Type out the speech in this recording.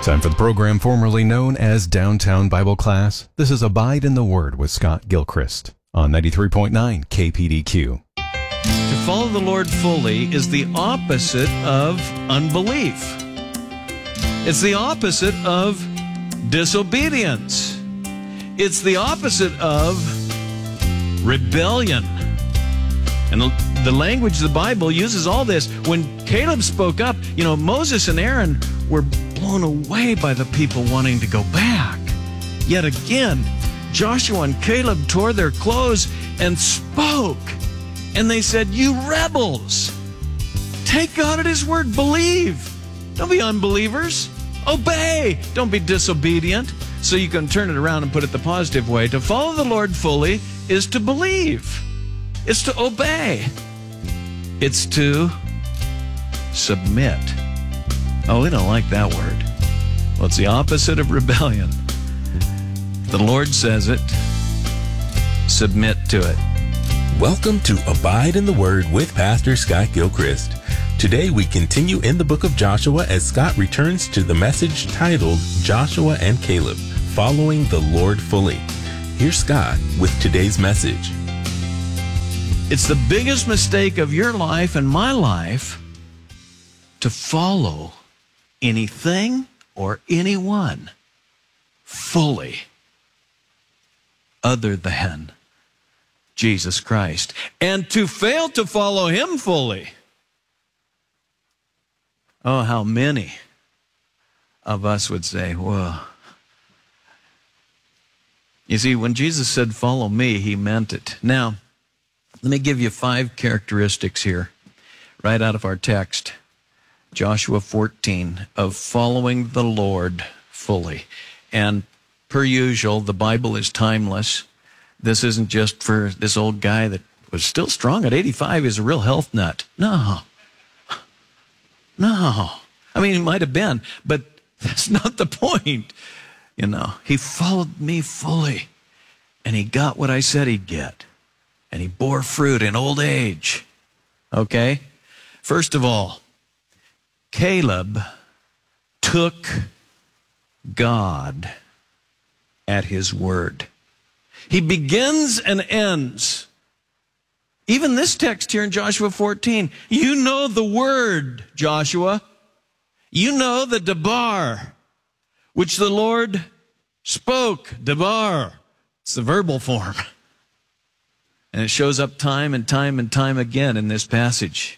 Time for the program formerly known as Downtown Bible Class. This is Abide in the Word with Scott Gilchrist on 93.9 KPDQ. To follow the Lord fully is the opposite of unbelief. It's the opposite of disobedience. It's the opposite of rebellion. And the language the Bible uses all this. When Caleb spoke up, Moses and Aaron were blown away by the people wanting to go back. Yet again, Joshua and Caleb tore their clothes and spoke. And they said, "You rebels, take God at His word. Believe. Don't be unbelievers. Obey. Don't be disobedient." So you can turn it around and put it the positive way. To follow the Lord fully is to believe. It's to obey. It's to submit. Oh, we don't like that word. Well, it's the opposite of rebellion. The Lord says it. Submit to it. Welcome to Abide in the Word with Pastor Scott Gilchrist. Today we continue in the book of Joshua as Scott returns to the message titled Joshua and Caleb, Following the Lord Fully. Here's Scott with today's message. It's the biggest mistake of your life and my life to follow anything or anyone fully other than Jesus Christ, and to fail to follow Him fully. Oh, how many of us would say, "Whoa." You see, when Jesus said, "Follow me," He meant it. Now, let me give you 5 characteristics here, right out of our text, Joshua 14, of following the Lord fully. And per usual, the Bible is timeless. This isn't just for this old guy that was still strong at 85. He's a real health nut. No. I mean, he might have been, but that's not the point. He followed me fully, and he got what I said he'd get. And he bore fruit in old age. Okay? First of all, Caleb took God at His word. He begins and ends. Even this text here in Joshua 14, you know the word, Joshua. You know the debar, which the Lord spoke. Debar. It's the verbal form. And it shows up time and time and time again in this passage.